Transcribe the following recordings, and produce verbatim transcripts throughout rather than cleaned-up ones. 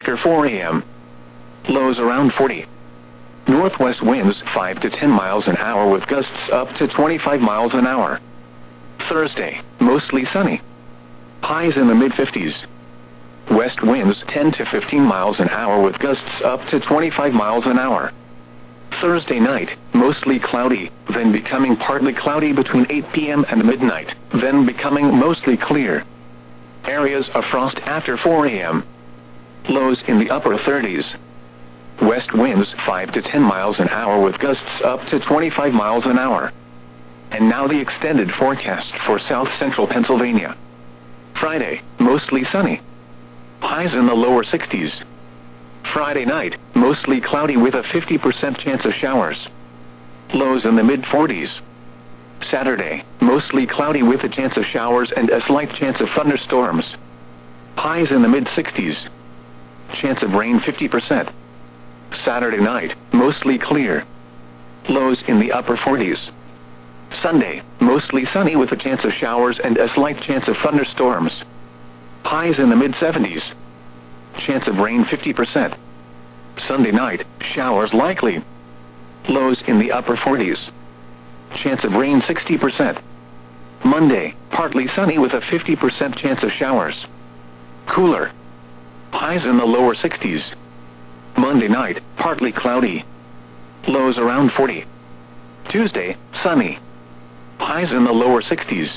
after four A M Lows around forty. Northwest winds five to ten miles an hour with gusts up to twenty-five miles an hour. Thursday, mostly sunny. Highs in the mid fifties. West winds ten to fifteen miles an hour with gusts up to twenty-five miles an hour. Thursday night, mostly cloudy, then becoming partly cloudy between eight P M and midnight, then becoming mostly clear. Areas of frost after four A M Lows in the upper thirties. West winds five to ten miles an hour with gusts up to twenty-five miles an hour. And now the extended forecast for south central Pennsylvania. Friday, mostly sunny. Highs in the lower sixties. Friday night, mostly cloudy with a fifty percent chance of showers. Lows in the mid forties. Saturday, mostly cloudy with a chance of showers and a slight chance of thunderstorms. Highs in the mid sixties. Chance of rain fifty percent. Saturday night, mostly clear. Lows in the upper forties. Sunday, mostly sunny with a chance of showers and a slight chance of thunderstorms. Highs in the mid seventies. Chance of rain fifty percent. Sunday night, showers likely. Lows in the upper forties. Chance of rain sixty percent. Monday, partly sunny with a fifty percent chance of showers. Cooler. Highs in the lower sixties. Monday night, partly cloudy. Lows around forty. Tuesday, sunny. Highs in the lower sixties.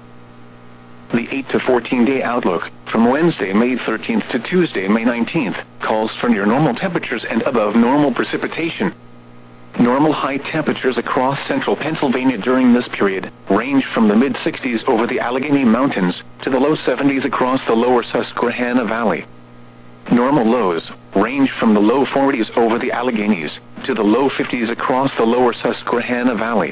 The eight to fourteen day outlook, from Wednesday, May thirteenth to Tuesday, May nineteenth, calls for near normal temperatures and above normal precipitation. Normal high temperatures across central Pennsylvania during this period range from the mid sixties over the Allegheny Mountains to the low seventies across the lower Susquehanna Valley. Normal lows range from the low forties over the Alleghenies to the low fifties across the lower Susquehanna Valley.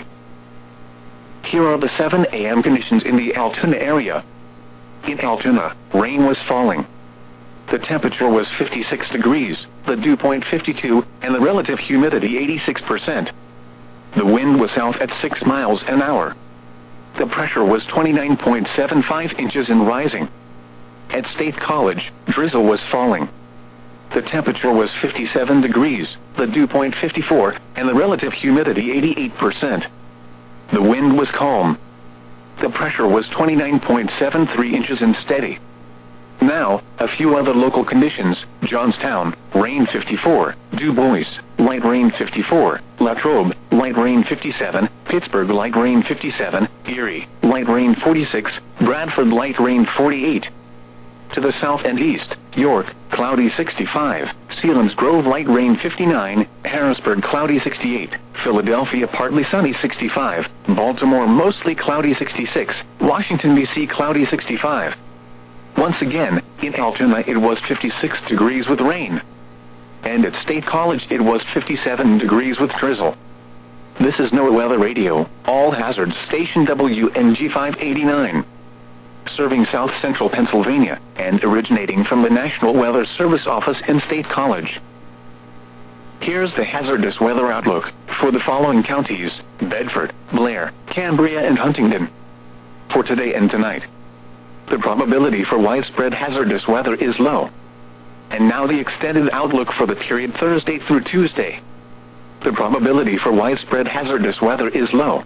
Here are the seven A M conditions in the Altoona area. In Altoona, rain was falling. The temperature was fifty-six degrees, the dew point fifty-two, and the relative humidity eighty-six percent. The wind was south at six miles an hour. The pressure was twenty-nine point seven five inches and rising. At State College, drizzle was falling. The temperature was fifty-seven degrees, the dew point fifty-four, and the relative humidity eighty-eight percent. The wind was calm. The pressure was twenty-nine point seven three inches and steady. Now, a few other local conditions: Johnstown, rain fifty-four, Du Bois, light rain fifty-four, Latrobe, light rain fifty-seven, Pittsburgh, light rain fifty-seven, Erie, light rain forty-six, Bradford, light rain forty-eight. To the south and east, York, cloudy sixty-five, Selinsgrove, light rain fifty-nine, Harrisburg, cloudy sixty-eight, Philadelphia, partly sunny sixty-five, Baltimore, mostly cloudy sixty-six, Washington, D C, cloudy sixty-five. Once again, in Altoona it was fifty-six degrees with rain. And at State College it was fifty-seven degrees with drizzle. This is NOAA Weather Radio, All Hazards Station W N G five eighty-nine. Serving South Central Pennsylvania, and originating from the National Weather Service office in State College. Here's the hazardous weather outlook for the following counties: Bedford, Blair, Cambria, and Huntingdon. For today and tonight, the probability for widespread hazardous weather is low. And now the extended outlook for the period Thursday through Tuesday. The probability for widespread hazardous weather is low.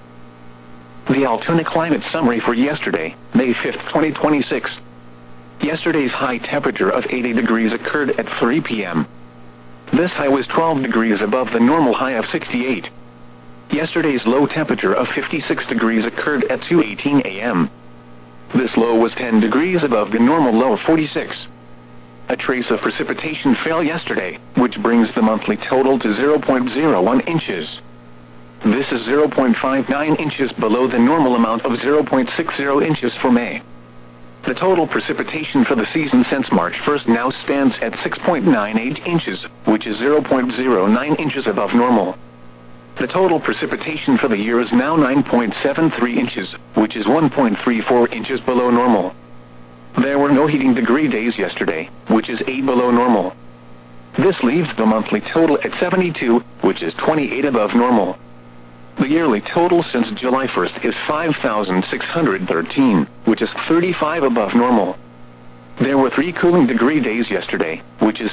The Altoona climate summary for yesterday, May fifth, twenty twenty-six. Yesterday's high temperature of eighty degrees occurred at three P M This high was twelve degrees above the normal high of sixty-eight. Yesterday's low temperature of fifty-six degrees occurred at two eighteen A M This low was ten degrees above the normal low of forty-six. A trace of precipitation fell yesterday, which brings the monthly total to zero point zero one inches. This is zero point five nine inches below the normal amount of zero point six zero inches for May. The total precipitation for the season since March first now stands at six point nine eight inches, which is zero point zero nine inches above normal. The total precipitation for the year is now nine point seven three inches, which is one point three four inches below normal. There were no heating degree days yesterday, which is eight below normal. This leaves the monthly total at seventy-two, which is twenty-eight above normal. The yearly total since July first is five thousand six hundred thirteen, which is thirty-five above normal. There were three cooling degree days yesterday, which is